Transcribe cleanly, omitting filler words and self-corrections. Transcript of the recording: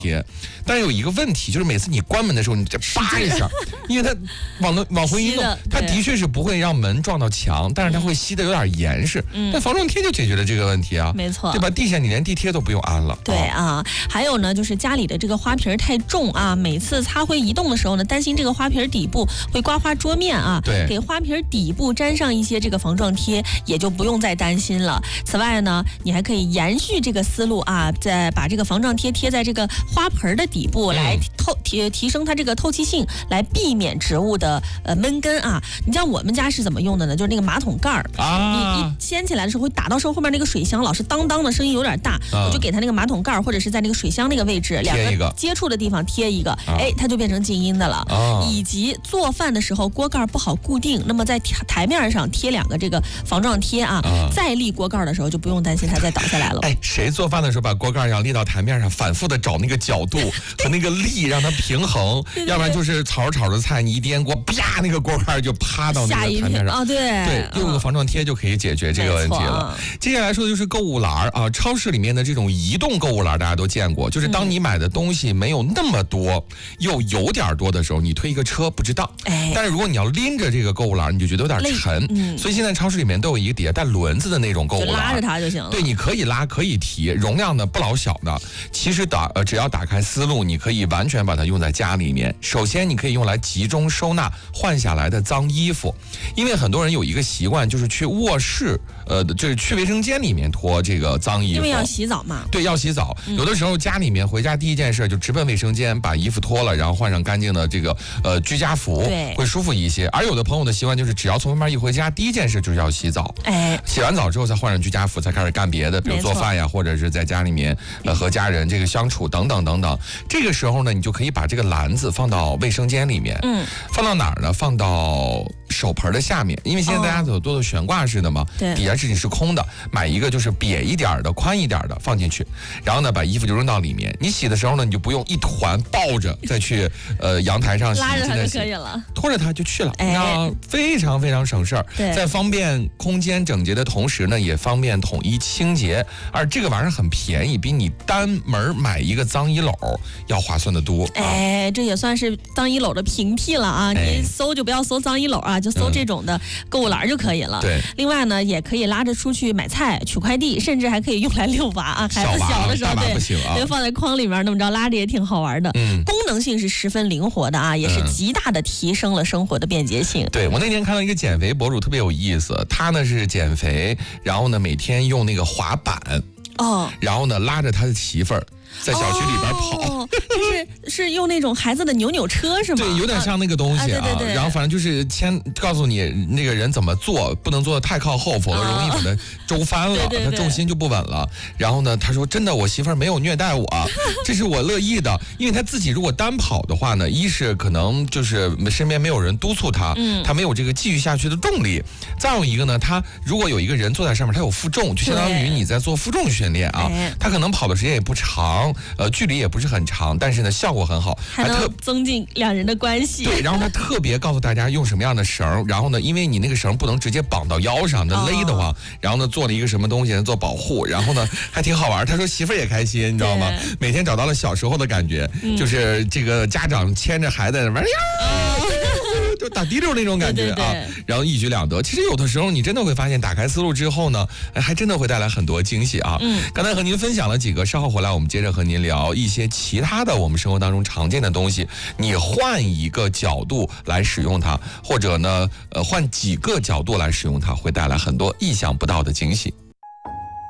贴，但是有一个问题，就是每次你关门的时候，你这叭一下，因为它往回一弄，它的确是不会让门撞到墙，但是它会吸得有点严实。那防撞贴就解决了这个问题啊， 没错， 对吧？地下你连地贴都不用安了。 对啊，还有呢，就是家里的这个花瓶太重啊，每次擦灰移动的时候呢，担心这个花瓶底部会刮花桌面啊， 对， 给花瓶底部粘上一些这个防撞贴，也就不用再担心了。此外呢，你还可以延续这个思路啊，再把这个防撞贴贴在这个花盆的底部，来提升它这个透气性，来避免植物的闷根啊。你像我们家是怎么用的呢？就是那个马桶盖儿啊，你一掀起来的时候会打到手后面那个水箱，老是当当的声音有点大，我就给它那个马桶盖儿或者是在那个水箱那个位置两个接触的地方贴一个，哎，它就变成静音的了。以及做饭的时候锅盖不好固定，那么在台面上贴2个这个防撞贴啊，再立锅盖的时候就不用担心它再倒下来了。 哎，谁做饭的时候把锅盖要立到台面上，反复的找那个角度和那个力让它平衡，要不然就是炒着菜，你一颠锅，啪，那个锅盖就趴到那个台面上啊。对， 用个防撞贴就可以解决这个问题了。接下来说的就是购物篮啊，超市里面的这种移动购物篮大家都见过，就是当你买的东西没有那么多，又有点多的时候，你推一个车不知道。但是如果你要拎着这个购物篮，你就觉得有点沉。所以现在超市里面都有一个底下带轮子的那种购物篮， 拉着它就行了。 对，你可以拉可以提，容量呢不老小的。其实只要打开思路，你可以完全把它用在家里面。首先你可以用来集中收纳换下来的脏衣服，因为很多人有一个习惯，就是去卧室就是去卫生间里面拖这个脏衣服， 因为要洗澡嘛。 对，要洗澡。有的时候家里面回家第一件事就直奔卫生间，把衣服脱了，然后换上干净的这个居家服，会舒服一些。而有的朋友的习惯就是只要从外面一回家，第一件事就是要洗澡。洗完澡之后再换上居家服，才开始干别的，比如做饭呀，或者是在家里面和家人这个相处等等等等。这个时候呢，你就可以把这个篮子放到卫生间里面。放到哪儿呢？放到手盆的下面，因为现在大家都做悬挂式的嘛，底下是空的，买一个就是瘪一点的、宽一点的放进去，然后呢把衣服就扔到里面。你洗的时候呢，你就不用一团抱着再去阳台上洗， 拉着它就可以了， 拖着它就去了，非常非常省事儿，在方便空间整洁的同时呢，也方便统一清洁。而这个玩意儿很便宜，比你单门买一个脏衣篓要划算的多。 这也算是脏衣篓的平替了啊！你搜就不要搜脏衣篓啊，就搜这种的购物篮就可以了。 对， 另外呢，也可以拉着出去买菜、取快递，甚至还可以用来遛娃啊。孩子小的时候，对，放在筐里面，那么着拉着也挺好玩的。功能性是十分灵活的啊，也是极大的提升了生活的便捷性。 对，我那天看到一个减肥博主特别有意思，他呢是减肥，然后呢每天用那个滑板，然后呢拉着他的媳妇儿在小区里边跑， 是用那种孩子的扭扭车是吗？ 对，有点像那个东西啊。对。然后反正就是告诉你那个人怎么做，不能做得太靠后，否则容易把它周翻了，他重心就不稳了。然后呢，他说真的，我媳妇儿没有虐待我，这是我乐意的，因为他自己如果单跑的话呢，一是可能就是身边没有人督促他，他没有这个继续下去的动力。再有一个呢，他如果有一个人坐在上面，他有负重，就相当于你在做负重训练啊。他可能跑的时间也不长。距离也不是很长，但是呢效果很好， 还能增进两人的关系。 对，然后他特别告诉大家用什么样的绳，然后呢，因为你那个绳不能直接绑到腰上，那勒得慌，然后呢做了一个什么东西做保护，然后呢还挺好玩。他说媳妇儿也开心，你知道吗？每天找到了小时候的感觉，就是这个家长牵着孩子玩就打滴溜那种感觉啊，然后一举两得。其实有的时候你真的会发现，打开思路之后呢，还真的会带来很多惊喜啊。刚才和您分享了几个，稍后回来我们接着和您聊一些其他的我们生活当中常见的东西。你换一个角度来使用它，或者呢，换几个角度来使用它，会带来很多意想不到的惊喜。